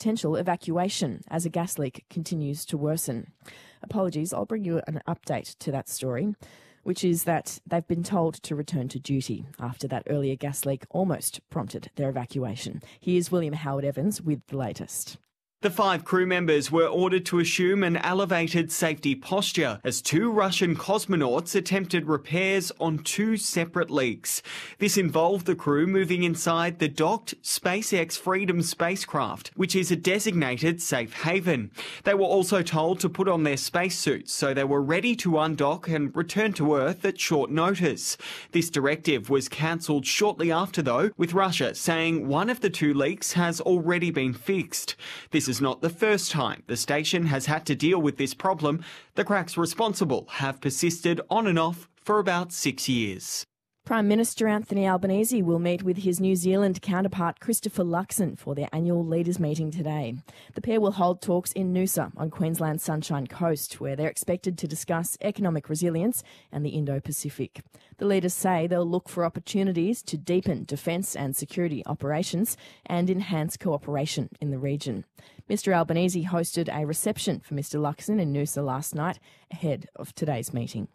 potential evacuation as a gas leak continues to worsen. Apologies, I'll bring you an update to that story, which is that they've been told to return to duty after that earlier gas leak almost prompted their evacuation. Here's William Howard Evans with the latest. The 5 crew members were ordered to assume an elevated safety posture as 2 Russian cosmonauts attempted repairs on 2 separate leaks. This involved the crew moving inside the docked SpaceX Freedom spacecraft, which is a designated safe haven. They were also told to put on their spacesuits so they were ready to undock and return to Earth at short notice. This directive was cancelled shortly after, though, with Russia saying one of the 2 leaks has already been fixed. This is not the first time the station has had to deal with this problem. The cracks responsible have persisted on and off for about 6 years. Prime Minister Anthony Albanese will meet with his New Zealand counterpart Christopher Luxon for their annual leaders meeting today. The pair will hold talks in Noosa on Queensland's Sunshine Coast, where they're expected to discuss economic resilience and the Indo-Pacific. The leaders say they'll look for opportunities to deepen defence and security operations and enhance cooperation in the region. Mr Albanese hosted a reception for Mr Luxon in Noosa last night ahead of today's meeting.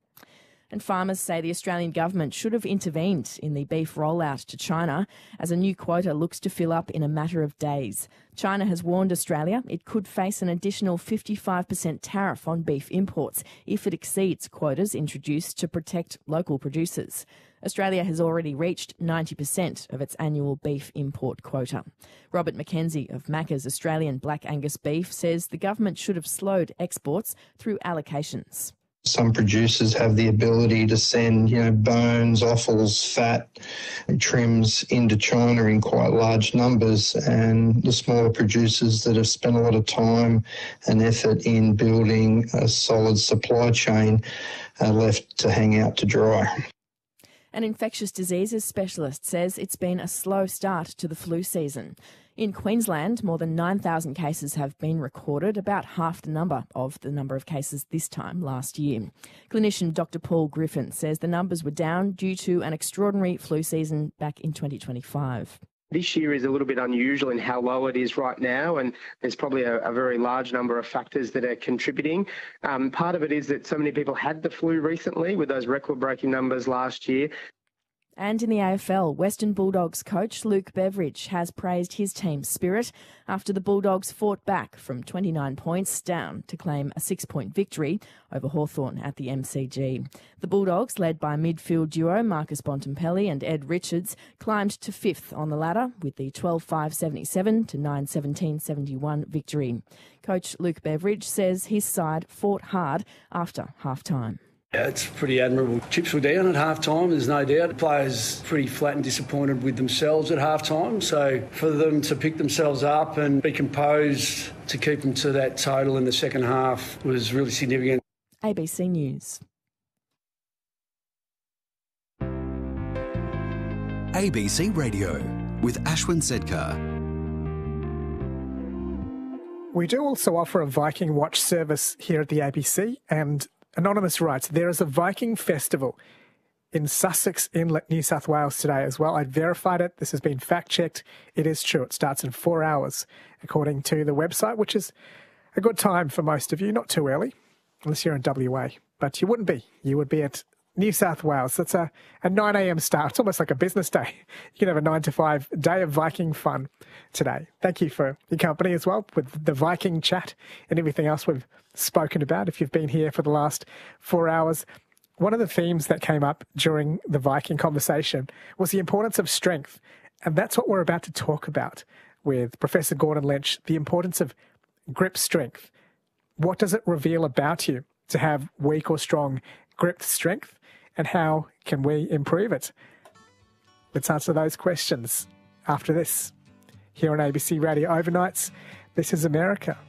And farmers say the Australian government should have intervened in the beef rollout to China as a new quota looks to fill up in a matter of days. China has warned Australia it could face an additional 55% tariff on beef imports if it exceeds quotas introduced to protect local producers. Australia has already reached 90% of its annual beef import quota. Robert McKenzie of Macca's Australian Black Angus beef says the government should have slowed exports through allocations. Some producers have the ability to send, bones, offals, fat, trims into China in quite large numbers, and the smaller producers that have spent a lot of time and effort in building a solid supply chain are left to hang out to dry. An infectious diseases specialist says it's been a slow start to the flu season. In Queensland, more than 9,000 cases have been recorded, about half the number of cases this time last year. Clinician Dr Paul Griffin says the numbers were down due to an extraordinary flu season back in 2025. This year is a little bit unusual in how low it is right now, and there's probably a very large number of factors that are contributing. Part of it is that so many people had the flu recently with those record-breaking numbers last year. And in the AFL, Western Bulldogs coach Luke Beveridge has praised his team's spirit after the Bulldogs fought back from 29 points down to claim a 6-point victory over Hawthorn at the MCG. The Bulldogs, led by midfield duo Marcus Bontempelli and Ed Richards, climbed to 5th on the ladder with the 12-5-77 to 9-17-71 victory. Coach Luke Beveridge says his side fought hard after half-time. Yeah, it's pretty admirable. Chips were down at half-time, there's no doubt. The players pretty flat and disappointed with themselves at half-time, so for them to pick themselves up and be composed to keep them to that total in the second half was really significant. ABC News. ABC Radio with Ashwin Sedkar. We do also offer a Viking Watch service here at the ABC, and Anonymous writes, there is a Viking festival in Sussex Inlet, New South Wales today as well. I verified it. This has been fact-checked. It is true. It starts in 4 hours, according to the website, which is a good time for most of you. Not too early, unless you're in WA. But you wouldn't be. You would be at New South Wales. That's a 9 a.m. start. It's almost like a business day. You can have a 9 to 5 day of Viking fun today. Thank you for your company as well with the Viking chat and everything else we've spoken about. If you've been here for the last 4 hours, one of the themes that came up during the Viking conversation was the importance of strength. And that's what we're about to talk about with Professor Gordon Lynch, the importance of grip strength. What does it reveal about you to have weak or strong grip strength? And how can we improve it? Let's answer those questions after this. Here on ABC Radio Overnights, this is America.